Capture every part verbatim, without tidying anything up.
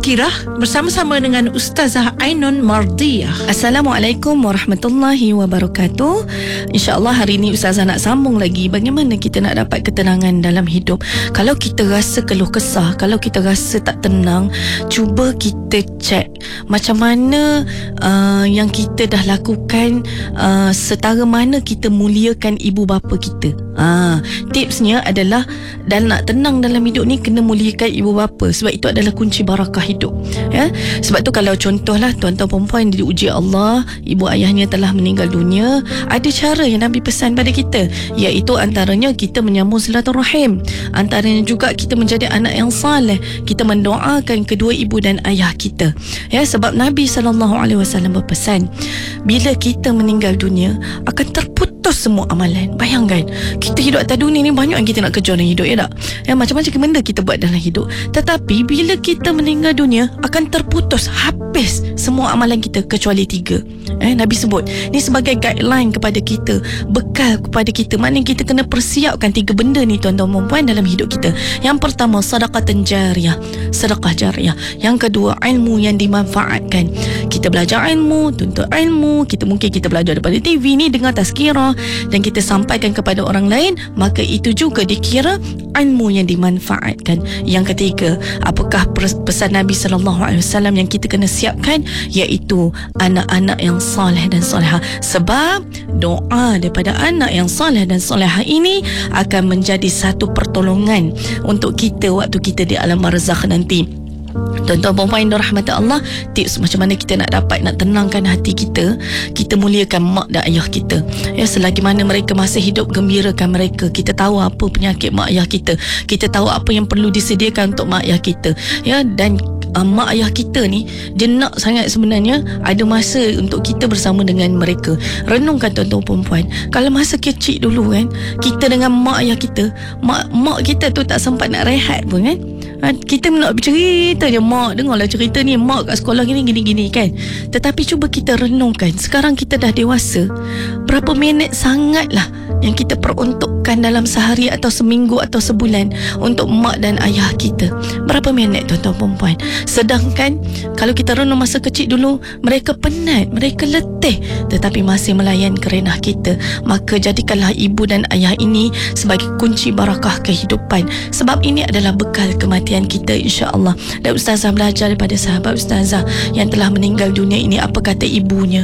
Tazkirah bersama-sama dengan Ustazah Ainun Mardiah. Assalamualaikum warahmatullahi wabarakatuh. InsyaAllah hari ini Ustazah nak sambung lagi bagaimana kita nak dapat ketenangan dalam hidup. Kalau kita rasa keluh kesah, kalau kita rasa tak tenang, cuba kita cek macam mana uh, yang kita dah lakukan, uh, setara mana kita muliakan ibu bapa kita. uh, Tipsnya adalah dan nak tenang dalam hidup ni, kena muliakan ibu bapa. Sebab itu adalah kunci barakah hidup, ya? Sebab tu kalau contohlah tuan-tuan perempuan diuji Allah, ibu ayahnya telah meninggal dunia, ada cara yang Nabi pesan pada kita, iaitu antaranya kita menyambung silaturahim, antaranya juga kita menjadi anak yang saleh, kita mendoakan kedua ibu dan ayah kita, ya? Sebab Nabi sallallahu alaihi wasallam berpesan, bila kita meninggal dunia akan terputus semua amalan. Bayangkan, kita hidup atas dunia ni banyak yang kita nak kejar dalam hidup, ya tak? Ya, macam-macam benda kita buat dalam hidup. Tetapi bila kita meninggal dunia akan terputus, habis semua amalan kita kecuali tiga. Eh, Nabi sebut ni sebagai guideline kepada kita, bekal kepada kita. Maknanya kita kena persiapkan tiga benda ni tuan-tuan dan puan dalam hidup kita. Yang pertama, sedekah jariyah, sedekah jariyah. Yang kedua, ilmu yang dimanfaatkan. Kita belajar ilmu, tuntut ilmu, kita mungkin kita belajar daripada T V ni, dengar tazkirah dan kita sampaikan kepada orang lain, maka itu juga dikira ilmu yang dimanfaatkan. Yang ketiga, apakah pesan Nabi sallallahu alaihi wasallam yang kita kena siapkan, iaitu anak-anak yang soleh dan soleha. Sebab doa daripada anak yang soleh dan soleha ini akan menjadi satu pertolongan untuk kita waktu kita di alam barzakh nanti. Tuan-tuan perempuan yang dirahmati Allah, tips macam mana kita nak dapat nak tenangkan hati kita, kita muliakan mak dan ayah kita, ya. Selagi mana mereka masih hidup, gembirakan mereka. Kita tahu apa penyakit mak ayah kita, kita tahu apa yang perlu disediakan untuk mak ayah kita, ya. Dan uh, mak ayah kita ni, dia nak sangat sebenarnya ada masa untuk kita bersama dengan mereka. Renungkan tuan-tuan perempuan, kalau masa kecil dulu kan, kita dengan mak ayah kita, mak, mak kita tu tak sempat nak rehat pun kan. Ha, kita nak bercerita je, mak dengarlah cerita ni, mak kat sekolah gini gini gini kan. Tetapi cuba kita renungkan, sekarang kita dah dewasa, berapa minit sangatlah yang kita peruntukkan dalam sehari atau seminggu atau sebulan untuk mak dan ayah kita. Berapa minit tuan-tuan perempuan? Sedangkan kalau kita renung masa kecil dulu, mereka penat, mereka letih, tetapi masih melayan kerenah kita. Maka jadikanlah ibu dan ayah ini sebagai kunci barakah kehidupan. Sebab ini adalah bekal kematian kita, insya-Allah. Dan Ustazah belajar daripada sahabat Ustazah yang telah meninggal dunia ini, apa kata ibunya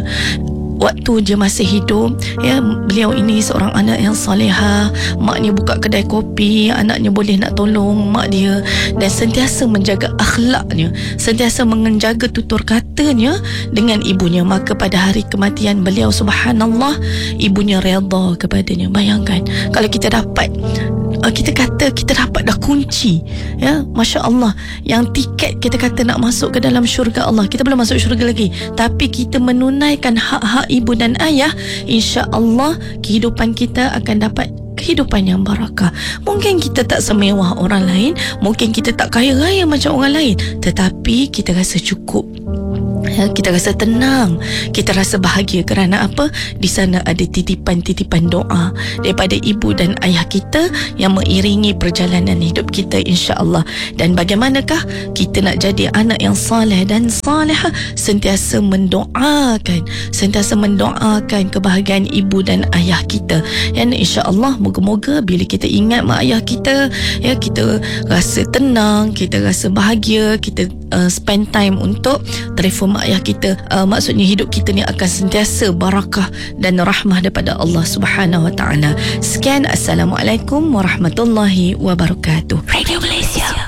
waktu dia masih hidup, ya. Beliau ini seorang anak yang salihah, maknya buka kedai kopi, anaknya boleh nak tolong mak dia, dan sentiasa menjaga akhlaknya, sentiasa menjaga tutur katanya dengan ibunya. Maka pada hari kematian beliau, subhanallah, ibunya redha kepadanya. Bayangkan kalau kita dapat, kita kata kita dapat dah kunci, ya, Masya Allah, yang tiket kita kata nak masuk ke dalam syurga Allah. Kita belum masuk syurga lagi, tapi kita menunaikan hak-hak ibu dan ayah, insya Allah kehidupan kita akan dapat kehidupan yang barakah. Mungkin kita tak semewah orang lain, mungkin kita tak kaya raya macam orang lain, tetapi kita rasa cukup, ya, kita rasa tenang, kita rasa bahagia. Kerana apa? Di sana ada titipan-titipan doa daripada ibu dan ayah kita yang mengiringi perjalanan hidup kita, insya-Allah. Dan bagaimanakah kita nak jadi anak yang saleh dan salihah? Sentiasa mendoakan, sentiasa mendoakan kebahagiaan ibu dan ayah kita. Dan insya-Allah, moga-moga bila kita ingat mak ayah kita, ya, kita rasa tenang, kita rasa bahagia, kita uh, spend time untuk telefon mak ayah kita. Uh, maksudnya hidup kita ni akan sentiasa barakah dan rahmah daripada Allah Subhanahu Wa Taala. Sekian, assalamualaikum warahmatullahi wabarakatuh. Radio